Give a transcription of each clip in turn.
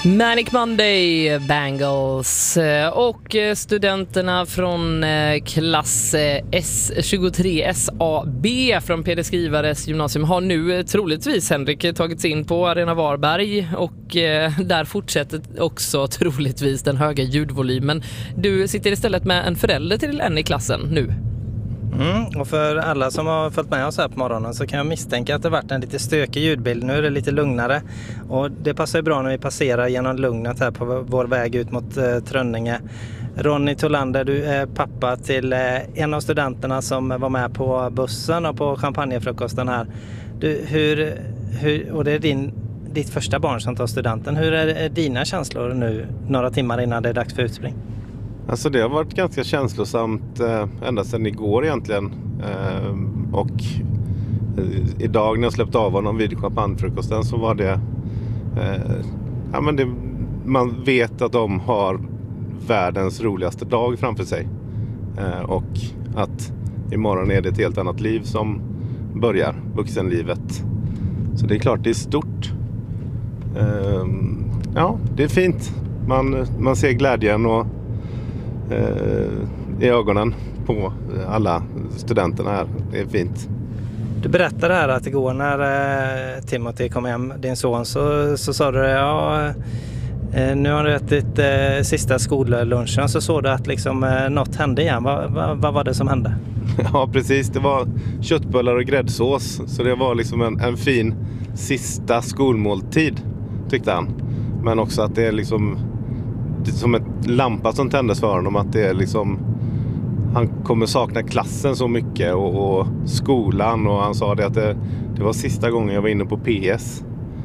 Manic Monday, Bangles och studenterna från klass S23 SAB från Peder Skrivares gymnasium har nu troligtvis, Henrik, tagits in på Arena Varberg och där fortsätter också troligtvis den höga ljudvolymen. Du sitter istället med en förälder till en i klassen nu. Och för alla som har följt med oss här på morgonen så kan jag misstänka att det varit en lite stökig ljudbild. Nu är det lite lugnare och det passar ju bra när vi passerar genom lugnet här på vår väg ut mot Trönninge. Ronny Tolander, du är pappa till en av studenterna som var med på bussen och på champagnefrukosten här. Och det är ditt första barn som tar studenten. Hur är dina känslor nu några timmar innan det är dags för utspring? Alltså det har varit ganska känslosamt ända sedan igår egentligen. Och idag när jag släppte av honom vid champagnefrukosten så var det... man vet att de har världens roligaste dag framför sig. Och att imorgon är det ett helt annat liv som börjar, vuxenlivet. Så det är klart det är stort. Ja, det är fint. Man ser glädjen och i ögonen på alla studenterna här. Det är fint. Du berättade här att igår när Timothy kom hem, din son, så sa du nu har du ätit sista skollunchen, så såg du att liksom, något hände igen. Vad var det som hände? Ja, precis. Det var köttbullar och gräddsås. Så det var liksom en fin sista skolmåltid, tyckte han. Men också att det är liksom som en lampa som tändes för honom, att det är liksom, han kommer sakna klassen så mycket och skolan, och han sa det att det var sista gången jag var inne på PS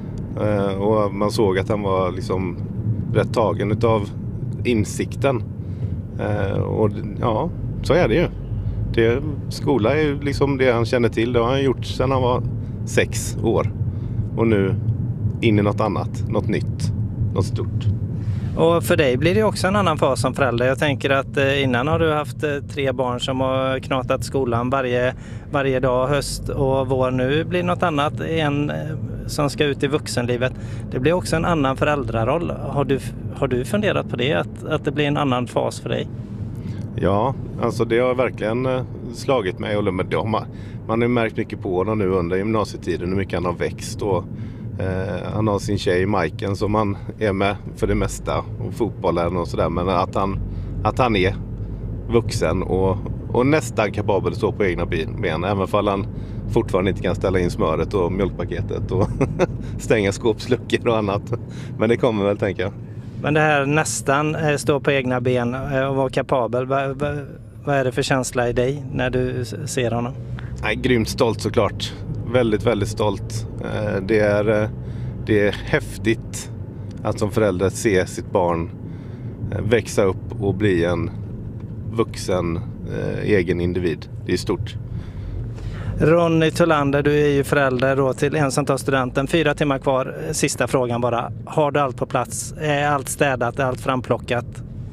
och man såg att han var liksom rätt tagen utav insikten och ja, så är det ju. Skola är ju liksom det han känner till, det har han gjort sedan han var 6 år och nu in i något annat, något nytt, något stort. Och för dig blir det också en annan fas som förälder. Jag tänker att innan har du haft 3 barn som har knatat skolan varje dag, höst och vår. Nu blir något annat, en som ska ut i vuxenlivet. Det blir också en annan föräldraroll. Har du funderat på det, att det blir en annan fas för dig? Ja, alltså det har verkligen slagit mig. Och man har märkt mycket på honom nu under gymnasietiden, hur mycket han har växt och han har sin tjej Majken som han är med för det mesta och fotbollen och sådär, men att han är vuxen och nästan kapabel att stå på egna ben, även om han fortfarande inte kan ställa in smöret och mjölkpaketet och stänga skåpsluckor och annat, men det kommer väl, tänker jag. Men det här nästan stå på egna ben och vara kapabel, vad är det för känsla i dig när du ser honom? Nej, grymt stolt såklart. Väldigt, väldigt stolt. Det är häftigt att som förälder se sitt barn växa upp och bli en vuxen egen individ. Det är stort. Ronny Tolander, du är ju förälder då till en som tar studenten. 4 timmar kvar. Sista frågan bara. Har du allt på plats? Är allt städat? Är allt framplockat?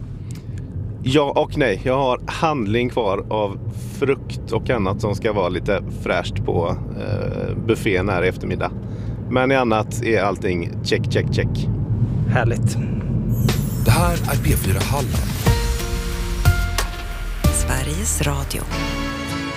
Ja och nej. Jag har handling kvar av frukt och annat som ska vara lite fräscht på buffén här i eftermiddag. Men i annat är allting check. Härligt. Det här är P4 Halland. Sveriges Radio.